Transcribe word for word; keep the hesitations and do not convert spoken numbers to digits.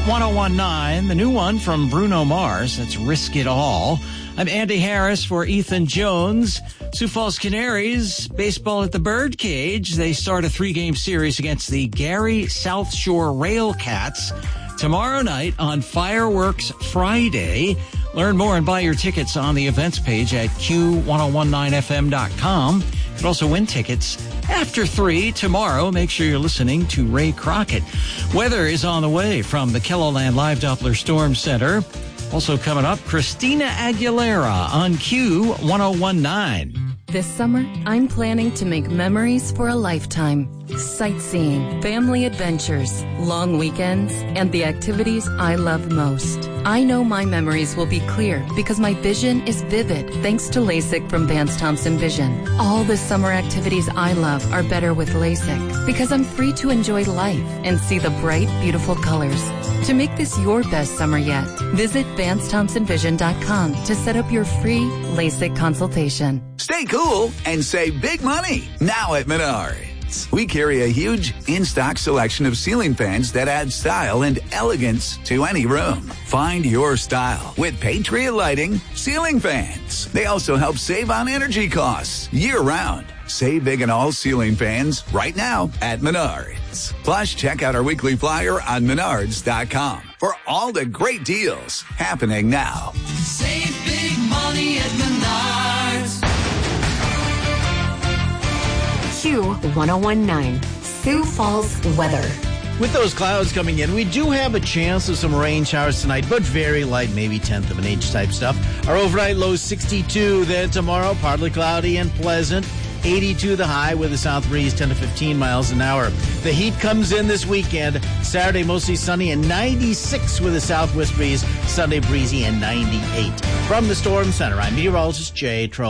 ten nineteen, the new one from Bruno Mars. That's Risk It All. I'm Andy Harris for Ethan Jones. Sioux Falls Canaries, baseball at the Birdcage. They start a three-game series against the Gary South Shore Railcats tomorrow night on Fireworks Friday. Learn more and buy your tickets on the events page at Q ten nineteen F M dot com. You can also win tickets after three tomorrow. Make sure you're listening to Ray Crockett. Weather is on the way from the KELOLAND Live Doppler Storm Center. Also coming up, Christina Aguilera on Q ten nineteen. This summer, I'm planning to make memories for a lifetime. Sightseeing, family adventures, long weekends, and the activities I love most. I know my memories will be clear because my vision is vivid thanks to LASIK from Vance Thompson Vision. All the summer activities I love are better with LASIK because I'm free to enjoy life and see the bright, beautiful colors. To make this your best summer yet, visit Vance Thompson Vision dot com to set up your free LASIK consultation. Stay cool and save big money now at Menards. We carry a huge in-stock selection of ceiling fans that add style and elegance to any room. Find your style with Patriot Lighting ceiling fans. They also help save on energy costs year-round. Save big on all ceiling fans right now at Menards. Plus, check out our weekly flyer on Menards dot com for all the great deals happening now. Save big money at Menards. Q ten nineteen, Sioux Falls weather. With those clouds coming in, we do have a chance of some rain showers tonight, but very light, maybe tenth of an inch type stuff. Our overnight low sixty-two. Then tomorrow, partly cloudy and pleasant. eighty-two the high with a south breeze ten to fifteen miles an hour. The heat comes in this weekend. Saturday mostly sunny and ninety-six with a southwest breeze. Sunday breezy and ninety-eight. From the Storm Center, I'm meteorologist Jay Tro.